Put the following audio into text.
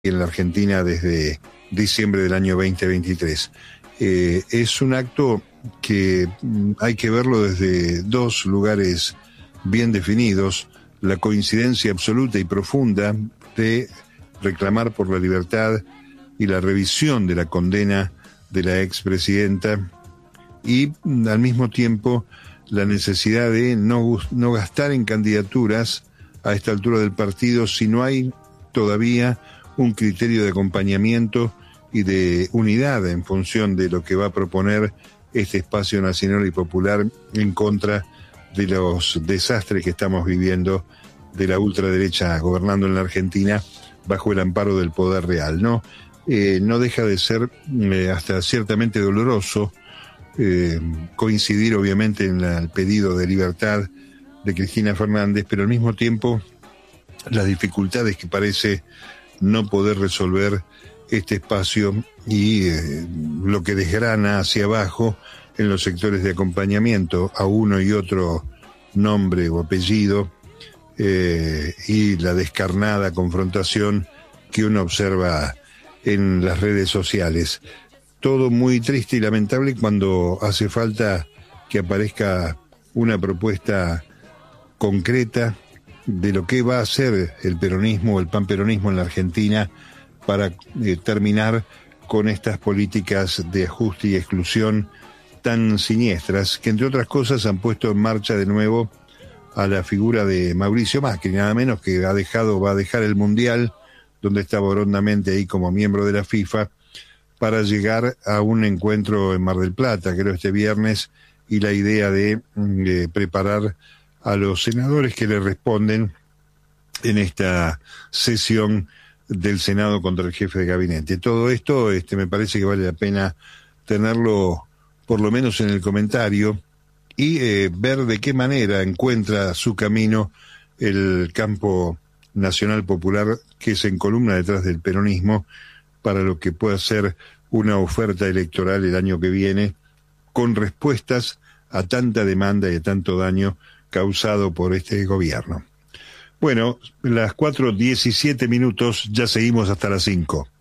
en la Argentina desde diciembre del año 2023. Es un acto que hay que verlo desde dos lugares bien definidos: la coincidencia absoluta y profunda de reclamar por la libertad y la revisión de la condena de la expresidenta, y al mismo tiempo la necesidad de no gastar en candidaturas a esta altura del partido si no hay todavía un criterio de acompañamiento y de unidad en función de lo que va a proponer este espacio nacional y popular en contra de los desastres que estamos viviendo de la ultraderecha gobernando en la Argentina bajo el amparo del poder real, ¿no? No deja de ser hasta ciertamente doloroso coincidir obviamente en el pedido de libertad de Cristina Fernández, pero al mismo tiempo las dificultades que parece no poder resolver este espacio y lo que desgrana hacia abajo en los sectores de acompañamiento a uno y otro nombre o apellido, y la descarnada confrontación que uno observa en las redes sociales. Todo muy triste y lamentable cuando hace falta que aparezca una propuesta concreta de lo que va a hacer el peronismo o el panperonismo en la Argentina para terminar con estas políticas de ajuste y exclusión tan siniestras que, entre otras cosas, han puesto en marcha de nuevo a la figura de Mauricio Macri, nada menos, que va a dejar el Mundial, donde estaba hondamente ahí como miembro de la FIFA, para llegar a un encuentro en Mar del Plata, creo este viernes, y la idea de preparar a los senadores que le responden en esta sesión del Senado contra el jefe de gabinete. Todo esto me parece que vale la pena tenerlo por lo menos en el comentario y ver de qué manera encuentra su camino el campo nacional popular que se encolumna detrás del peronismo para lo que pueda ser una oferta electoral el año que viene, con respuestas a tanta demanda y a tanto daño causado por este gobierno. Bueno, las 4:17, ya seguimos hasta las 5.